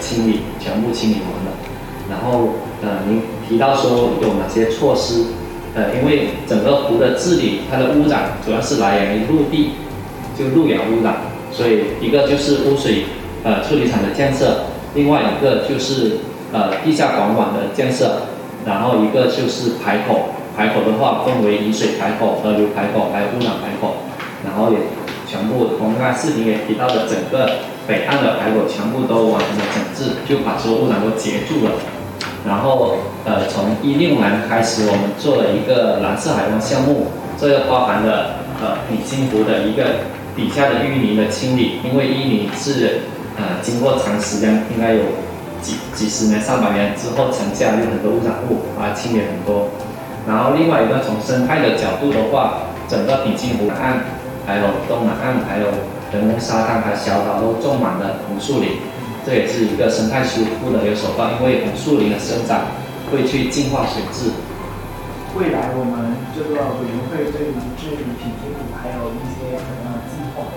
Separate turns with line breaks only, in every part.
清理全部清理完了。然后您提到说有哪些措施？因为整个湖的治理，它的污染主要是来源于陆地，就陆源污染，所以一个就是污水处理厂的建设，另外一个就是地下管网的建设，然后一个就是排口，排口的话分为雨水排口、河流排口还有污染排口，然后也全部我们刚才视频也提到的整个北岸的排口全部都完成了整治，就把所有污染都截住了。然后从16年开始，我们做了一个蓝色海湾项目，这个包含了品清湖的一个底下的淤泥的清理，因为淤泥是经过长时间，应该有几十年、300年之后沉下有很多污染物，把它清理很多。然后另外一个从生态的角度的话，整个品清湖南岸、还有东南岸、还有人工沙滩还有小岛都种满了红树林。这也是一个生态修复的一个手段，因为红树林的生长会去净化水质。
未来我们这个委员会对于治理品清湖还有一些什么样的计划？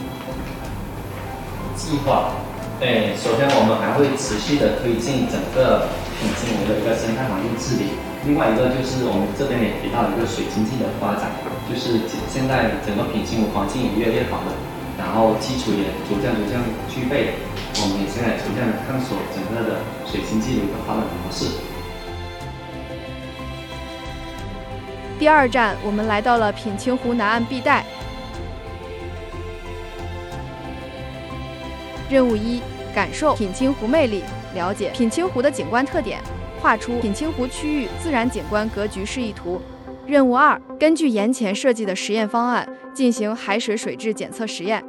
首先我们还会持续的推进整个品清湖的一个生态环境治理。另外一个就是我们这边也提到一个水经济的发展，就是现在整个品清湖环境也越来越好了，然后基础也逐渐具备。我们也现在逐渐的探索整个的水经济的一个发展模式。
第2站，我们来到了品清湖南岸碧带。任务1：感受品清湖魅力，了解品清湖的景观特点，画出品清湖区域自然景观格局示意图。任务2：根据岩前设计的实验方案，进行海水水质检测实验，